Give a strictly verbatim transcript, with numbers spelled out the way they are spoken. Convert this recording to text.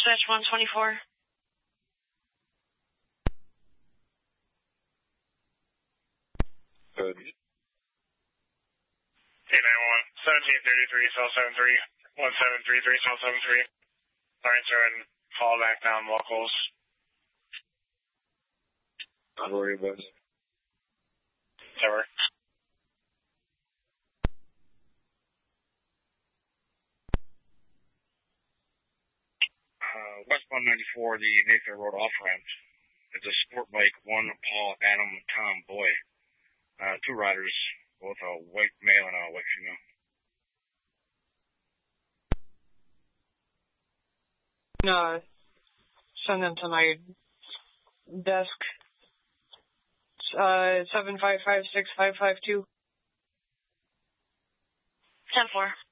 Dispatch one twenty-four. Good. eight nine one, seventeen thirty-three, cell seven three, one seven three three, cell seven three. Sorry, sir, and call back down locals. Not worry about it. Tower. Uh, West one ninety-four, the Nathan Road off-ramp. It's a sport bike, one Paul, Adam, Tom, Boy. Uh, two riders, both a white male and a white female. No, send them to my desk. Uh, seven five five six five five two. ten four.